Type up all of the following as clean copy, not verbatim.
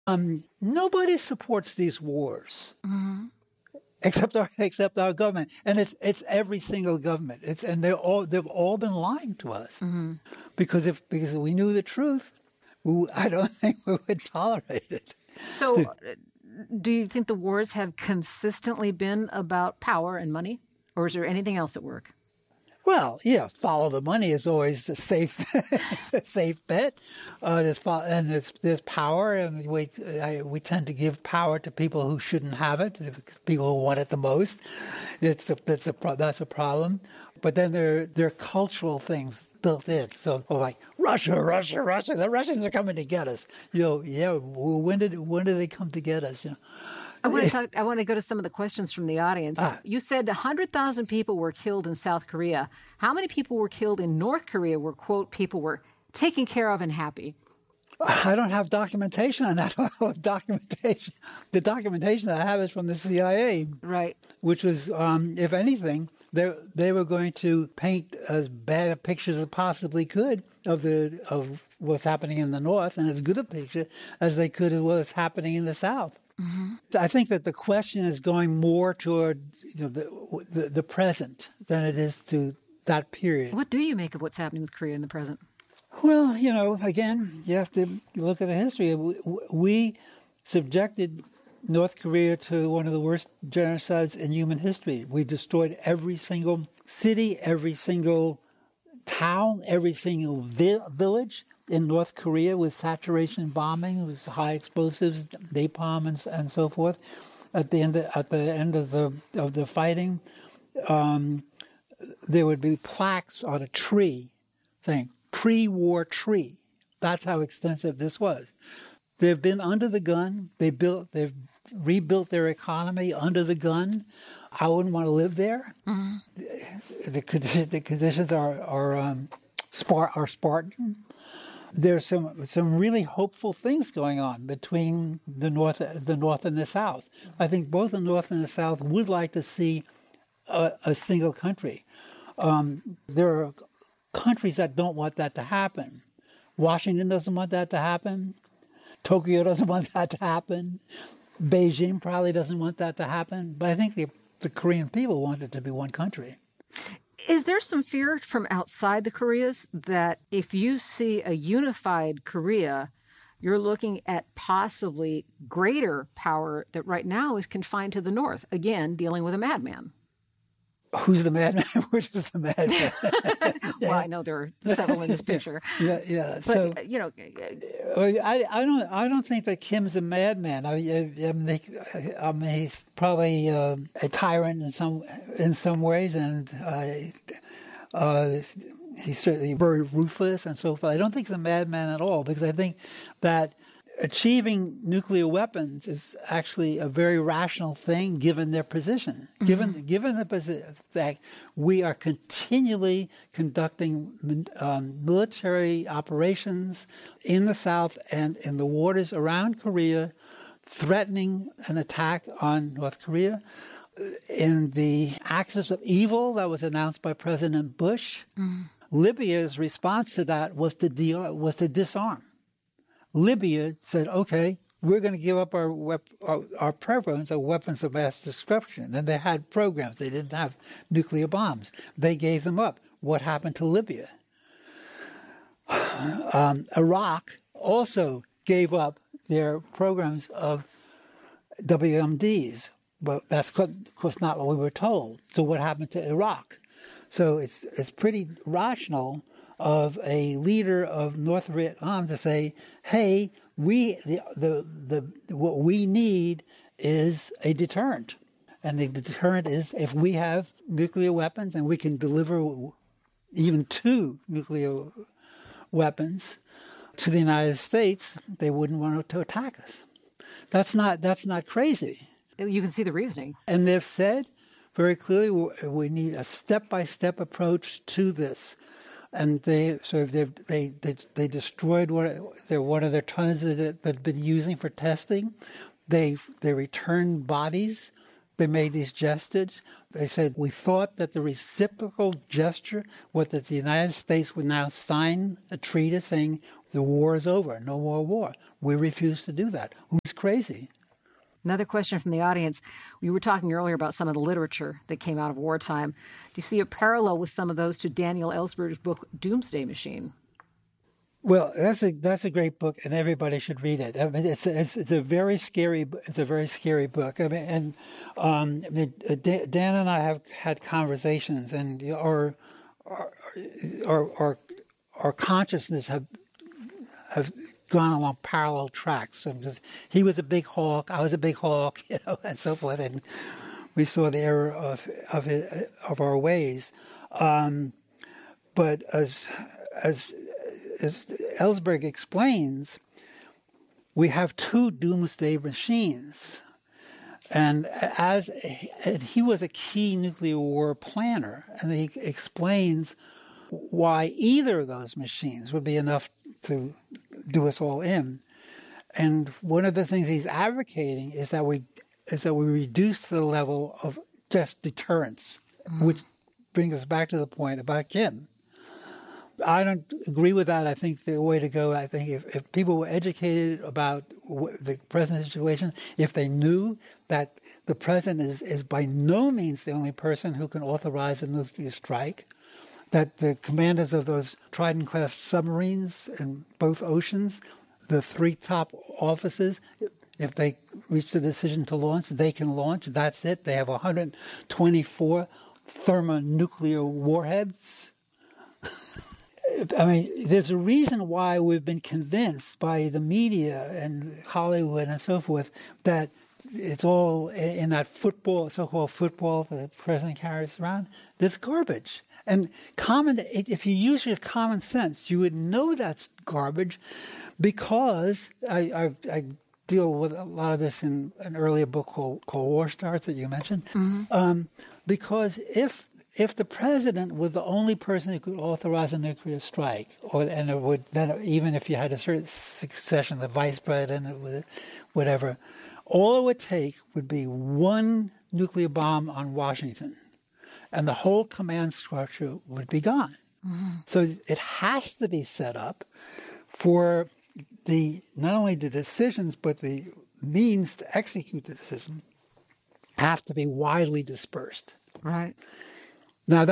Nobody supports these wars. Except our government, and it's every single government. They've all been lying to us because if we knew the truth, I don't think we would tolerate it. So, do you think the wars have consistently been about power and money, or is there anything else at work? Well, yeah, follow the money is always a safe bet. There's power, and we tend to give power to people who shouldn't have it, people who want it the most. That's a problem. But then there are cultural things built in. So like Russia, the Russians are coming to get us. When did they come to get us? I want to go to some of the questions from the audience. You said 100,000 people were killed in South Korea. How many people were killed in North Korea where, quote, people were taken care of and happy? I don't have documentation on that. Documentation. The documentation that I have is from the CIA. Right. Which was, if anything, they were going to paint as bad a picture as possibly could of what's happening in the North, and as good a picture as they could of what's happening in the South. I think that the question is going more toward the present than it is to that period. What do you make of what's happening with Korea in the present? Well, again, you have to look at the history. We subjected North Korea to one of the worst genocides in human history. We destroyed every single city, every single town, every single village in North Korea with saturation bombing, with high explosives, napalm, and so forth. At the end of the fighting, there would be plaques on a tree saying "Pre-war tree." That's how extensive this was. They've been under the gun. They've rebuilt their economy under the gun. I wouldn't want to live there. The conditions are Spartan. There's some really hopeful things going on between the North and the South. I think both the North and the South would like to see a single country. There are countries that don't want that to happen. Washington doesn't want that to happen. Tokyo doesn't want that to happen. Beijing probably doesn't want that to happen. But I think the Korean people want it to be one country. Is there some fear from outside the Koreas that if you see a unified Korea, you're looking at possibly greater power that right now is confined to the North, again, dealing with a madman? Who's the madman? Which is the madman? Well, I know there are several in this picture. Yeah. But, so I don't think that Kim's a madman. I mean, he's probably a tyrant in some ways, and he's certainly very ruthless and so forth. I don't think he's a madman at all, because I think that achieving nuclear weapons is actually a very rational thing given their position. Given the position that we are continually conducting military operations in the South and in the waters around Korea, threatening an attack on North Korea. In the axis of evil that was announced by President Bush, Libya's response to that was to disarm. Libya said, okay, we're going to give up our preference of weapons of mass destruction. And they had programs. They didn't have nuclear bombs. They gave them up. What happened to Libya? Iraq also gave up their programs of WMDs. But that's, of course, not what we were told. So what happened to Iraq? So it's pretty rational of a leader of North Vietnam to say, "Hey, what we need is a deterrent, and the deterrent is if we have nuclear weapons and we can deliver even 2 nuclear weapons to the United States, they wouldn't want to attack us." That's not crazy. You can see the reasoning, and they've said very clearly we need a step-by-step approach to this. And they destroyed one of their tons that they'd been using for testing. They returned bodies. They made these gestures. They said, we thought that the reciprocal gesture was that the United States would now sign a treaty saying the war is over, no more war. We refuse to do that. Who's crazy? Another question from the audience. We were talking earlier about some of the literature that came out of wartime. Do you see a parallel with some of those to Daniel Ellsberg's book, Doomsday Machine? Well, that's a great book, and everybody should read it. I mean, it's a very scary book. I mean, and Dan and I have had conversations, and our consciousness have gone along parallel tracks. Because he was a big hawk, I was a big hawk, and so forth, and we saw the error of our ways. But as Ellsberg explains, we have two doomsday machines. And he was a key nuclear war planner, and he explains why either of those machines would be enough to do us all in. And one of the things he's advocating is that we reduce to the level of just deterrence, which brings us back to the point about Kim. I don't agree with that. I think the way to go, I think if people were educated about the present situation, if they knew that the president is by no means the only person who can authorize a nuclear strike, that the commanders of those Trident-class submarines in both oceans, the three top officers, if they reach the decision to launch, they can launch. That's it. They have 124 thermonuclear warheads. I mean, there's a reason why we've been convinced by the media and Hollywood and so forth that it's all in that football, so-called football that the president carries around. That's garbage. And if you use your common sense, you would know that's garbage, because I deal with a lot of this in an earlier book called War Starts that you mentioned. Mm-hmm. Because if the president was the only person who could authorize a nuclear strike, even if you had a certain succession, the vice president, whatever, all it would take would be one nuclear bomb on Washington, and the whole command structure would be gone. Mm-hmm. So it has to be set up for not only the decisions, but the means to execute the decision have to be widely dispersed. Right. Now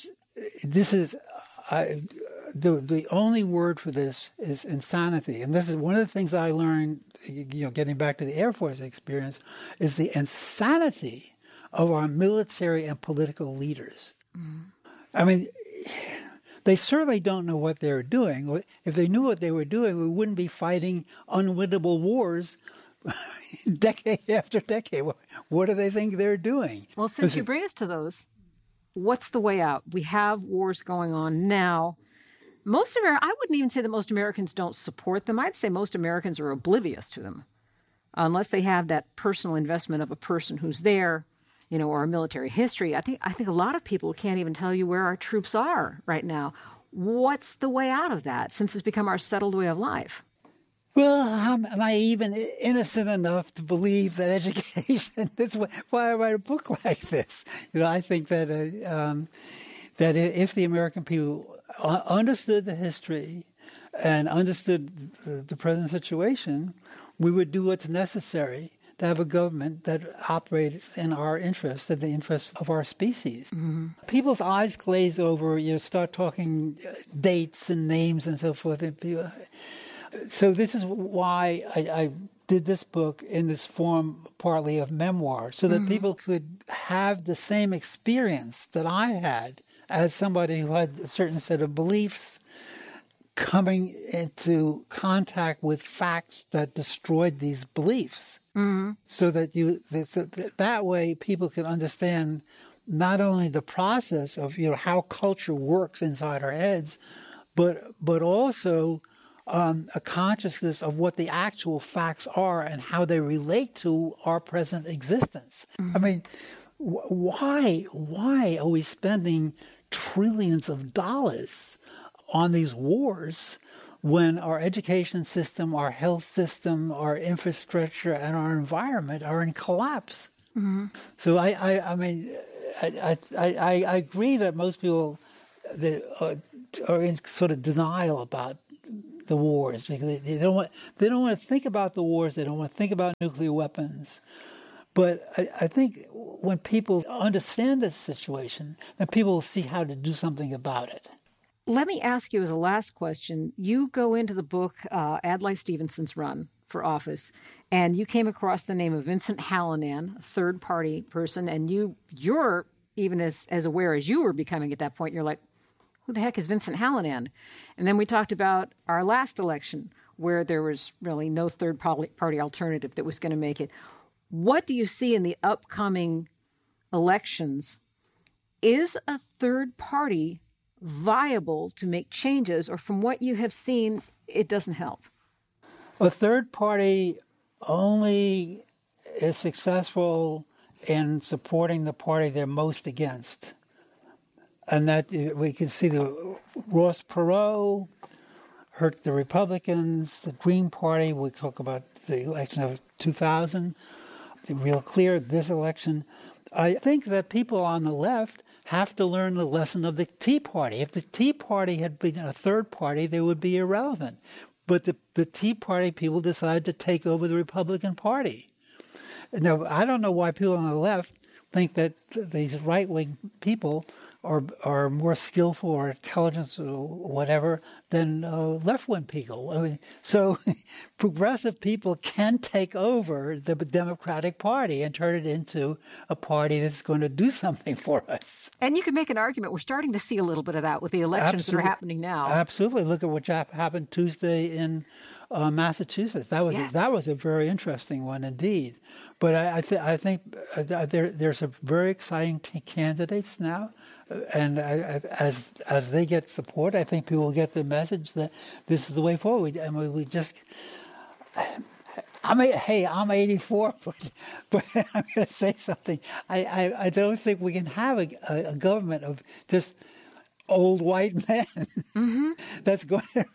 the only word for this is insanity. And this is one of the things that I learned, getting back to the Air Force experience, is the insanity of our military and political leaders. Mm. I mean, they certainly don't know what they're doing. If they knew what they were doing, we wouldn't be fighting unwinnable wars decade after decade. What do they think they're doing? Well, since you bring us to those, what's the way out? We have wars going on now. I wouldn't even say that most Americans don't support them. I'd say most Americans are oblivious to them, unless they have that personal investment of a person who's there, or a military history. I think a lot of people can't even tell you where our troops are right now. What's the way out of that, since it's become our settled way of life? Well, I'm naive and innocent enough to believe that education, that's why I write a book like this. I think that that if the American people understood the history and understood the present situation, we would do what's necessary to have a government that operates in our interests and the interests of our species. Mm-hmm. People's eyes glaze over, start talking dates and names and so forth. So this is why I did this book in this form, partly of memoir, so that mm-hmm. people could have the same experience that I had as somebody who had a certain set of beliefs, coming into contact with facts that destroyed these beliefs. Mm-hmm. So that that way people can understand not only the process of how culture works inside our heads, but also a consciousness of what the actual facts are and how they relate to our present existence. Mm-hmm. I mean, why are we spending trillions of dollars on these wars when our education system, our health system, our infrastructure, and our environment are in collapse? Mm-hmm. So I mean, I agree that most people that are in sort of denial about the wars because they don't want to think about the wars. They don't want to think about nuclear weapons. But I think when people understand the situation, then people will see how to do something about it. Let me ask you as a last question. You go into the book Adlai Stevenson's Run for Office, and you came across the name of Vincent Hallinan, a third-party person, and you're even as aware as you were becoming at that point, you're like, who the heck is Vincent Hallinan? And then we talked about our last election, where there was really no third-party alternative that was going to make it. What do you see in the upcoming elections? Is a third party viable to make changes, or from what you have seen, it doesn't help? A third party only is successful in supporting the party they're most against. And that we can see the Ross Perot hurt the Republicans, the Green Party, we talk about the election of 2000, real clear, this election. I think that people on the left have to learn the lesson of the Tea Party. If the Tea Party had been a third party, they would be irrelevant. But the Tea Party people decided to take over the Republican Party. Now, I don't know why people on the left think that these right-wing people are more skillful or intelligent or whatever than left-wing people. I mean, so progressive people can take over the Democratic Party and turn it into a party that's going to do something for us. And you can make an argument. We're starting to see a little bit of that with the elections that are happening now. Absolutely. Look at what happened Tuesday in Massachusetts. That was a very interesting one indeed. But I think there's a very exciting candidates now, and as they get support, I think people will get the message that this is the way forward. I mean, we just. I'm 84, but I'm going to say something. I don't think we can have a government of just old white men that's going to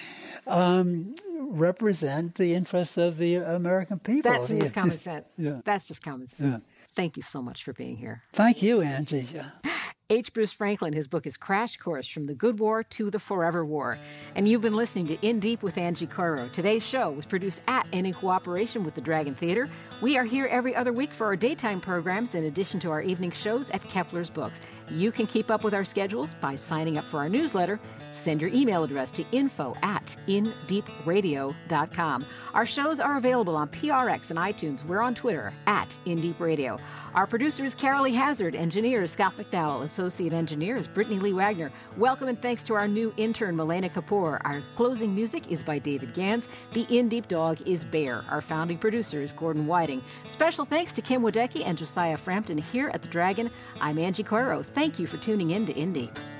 represent the interests of the American people. That's just common sense. Yeah. That's just common sense. Yeah. Thank you so much for being here. Thank you, Angie. H. Bruce Franklin, his book is Crash Course from the Good War to the Forever War. And you've been listening to In Deep with Angie Coiro. Today's show was produced at and in cooperation with the Dragon Theater. We are here every other week for our daytime programs in addition to our evening shows at Kepler's Books. You can keep up with our schedules by signing up for our newsletter. Send your email address to info@indeepradio.com. Our shows are available on PRX and iTunes. We're on Twitter @InDeepRadio. Our producer is Carolee Hazard. Engineer is Scott McDowell. Associate engineer is Brittany Lee Wagner. Welcome and thanks to our new intern, Milena Kapoor. Our closing music is by David Gans. The In Deep dog is Bear. Our founding producer is Gordon Whiting. Special thanks to Kim Wadecki and Josiah Frampton here at the Dragon. I'm Angie Coiro. Thank you for tuning in to In Deep.